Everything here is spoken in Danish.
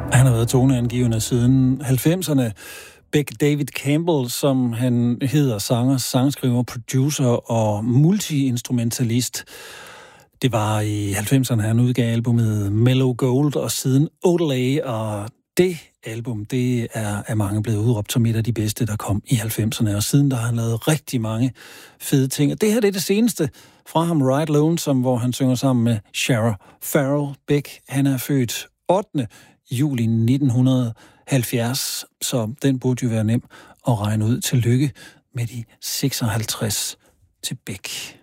Han har været toneangivende siden 90'erne. Beck David Campbell, som han hedder, sanger, sangskriver, producer og multi-instrumentalist. Det var i 90'erne, han udgav albumet Mellow Gold, og siden Odelay, og det album, det er af mange blevet udråbt som et af de bedste, der kom i 90'erne, og siden der har han lavet rigtig mange fede ting. Og det her, det er det seneste fra ham, Ride Lonesome, hvor han synger sammen med Shara Farrell. Beck, han er født 8. juli 1970, så den burde jo være nem at regne ud. Tillykke med de 56 til Beck.